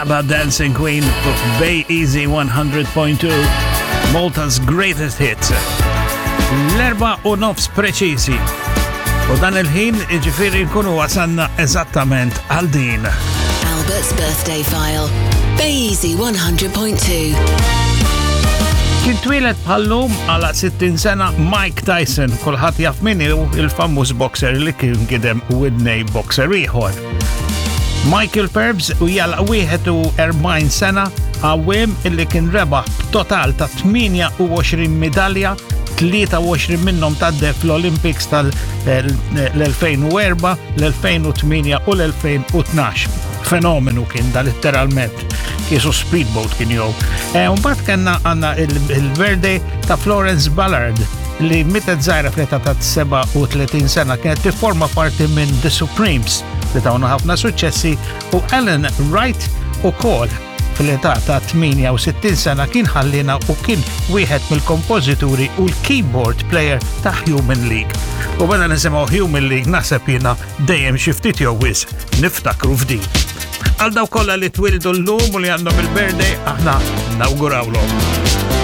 ABBA Dancing Queen Bay Easy 100.2 Malta's Greatest Hits. L-4:09 preċisi. U dan il-ħin iġifieri nkunu wasanna eżattament għal din. Albert's Birthday File. Bay Easy 100.2. Kien twilet bħallum għala 60 sena Mike Tyson, kulħadd jaf min hu il-famuż boxer li kien gidem widnej boxer ieħor. Michael Phelps u jala 41 sena għawim illi kien rebaħ total ta' 28 medalja, 23 minnhom tadde fl-Olympics tal-2004, l-2008 u l-2012. Fenomenu kien da letteralment, kiesu speedboat kien jow. Mbagħad kellna għandna il-birthday ta' Florence Ballard li mitet żgħira fl-età ta' 37 sena kienet tifforma parti minn The Supremes li tawna ħafna suċċessi u Alan Wright ukoll fil-età ta' 68 sena kien ħallina u kien wieħed mill-kompożituri u l-keyboard player ta' Human League. U bada nisimgħu Human League naħseb jiena dejjem xi ftit jew wisq niftakru f'din. Għal daw kollha li twildu llum u li għandhom il-birthday aħna nawgurawlhom.